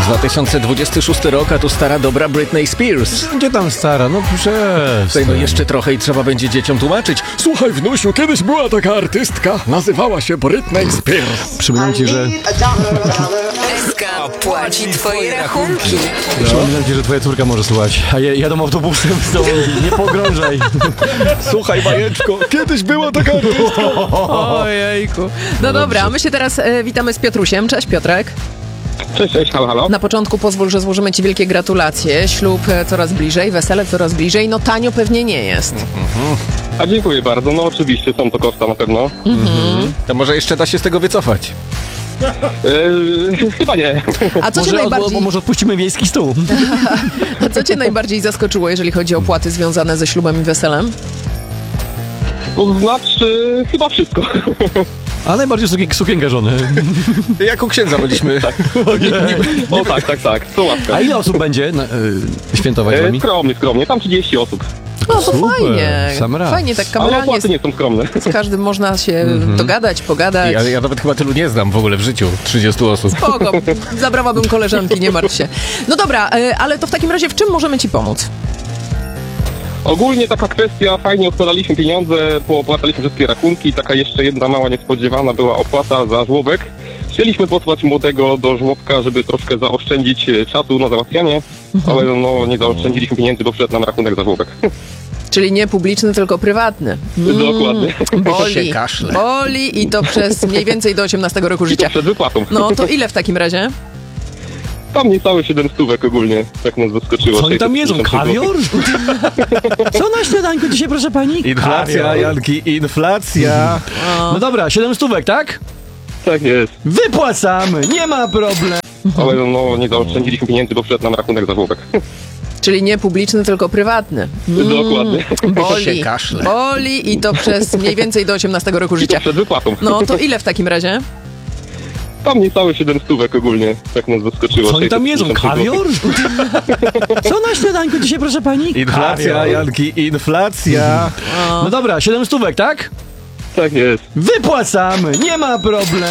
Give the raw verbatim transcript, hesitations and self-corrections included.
dwa tysiące dwudziesty szósty rok, a tu stara dobra Britney Spears. Gdzie tam stara? No przestań. No jeszcze trochę i trzeba będzie dzieciom tłumaczyć. Słuchaj, wnusiu, kiedyś była taka artystka, nazywała się Britney Spears. Przypominam ci, że... S K płaci twoje rachunki. No. Przypominam ci, że twoja córka może słuchać. A je, jadą autobusem z tobą. Nie pogrążaj. Słuchaj, bajeczko, kiedyś była taka artystka. Ojejku. No dobra, my się teraz e, witamy z Piotrusiem. Cześć, Piotrek. Cześć, cześć, halo, halo. Na początku pozwól, że złożymy ci wielkie gratulacje. Ślub e, coraz bliżej, wesele coraz bliżej. No tanio pewnie nie jest. A dziękuję bardzo, no oczywiście są to koszta na pewno. Mhm. To może jeszcze da się z tego wycofać. Yy, chyba nie. A co cię Może, najbardziej... od, może odpuścimy wiejski stół. A co cię najbardziej zaskoczyło, jeżeli chodzi o opłaty związane ze ślubem i weselem? To znaczy, chyba wszystko. A najbardziej sukien, sukienka żony. Jak u księdza byliśmy. O tak, tak, tak, to łaska. A ile osób będzie na, y, świętować z Yy, wami? skromnie, skromnie, tam trzydzieści osób. No to Super, fajnie. sam raz. Fajnie, tak Ale kameralnie opłaty nie są skromne. z każdym można się dogadać, pogadać. Ja, ja nawet chyba tylu nie znam w ogóle w życiu. trzydziestu osób. Spoko, zabrałabym koleżanki, nie martw się. No dobra, e, ale to w takim razie w czym możemy ci pomóc? Ogólnie taka kwestia, fajnie odkładaliśmy pieniądze, poopłacaliśmy wszystkie rachunki. Taka jeszcze jedna mała niespodziewana była opłata za żłobek. Chcieliśmy posłać młodego do żłobka, żeby troszkę zaoszczędzić e, czasu na załatwianie, ale no nie zaoszczędziliśmy pieniędzy, bo przyszedł nam rachunek za żłobek. Czyli nie publiczny, tylko prywatny. Mm, Dokładnie. Boli, Się kaszle. boli i to przez mniej więcej do osiemnastego roku I to życia. przed wypłatą. No to ile w takim razie? Tam niecałe siedem stówek ogólnie, tak nas zaskoczyło. Co oni tam jedzą? Kawior? Co na śniadanku dzisiaj, proszę pani? Inflacja, Janki, inflacja. No dobra, siedem stówek, tak? Tak jest. Wypłacamy, nie ma problemu. Ale no nie zaoszczędziliśmy pieniędzy, bo przyszedł nam rachunek za żłobek. Czyli nie publiczny, tylko prywatny. Mm, Dokładnie. Się Boli, kaszle. boli i to przez mniej więcej do osiemnastego roku I to życia. przed wypłatą. No to ile w takim razie? Tam niecałe siedem stówek ogólnie, tak nas zaskoczyło. Co oni tam jedzą? sześćset pięćdziesiąt Kawior? Co na śniadanku dzisiaj, proszę pani? Inflacja, Janki, inflacja. No dobra, siedem stówek, tak? Tak jest. Wypłacamy, nie ma problemu.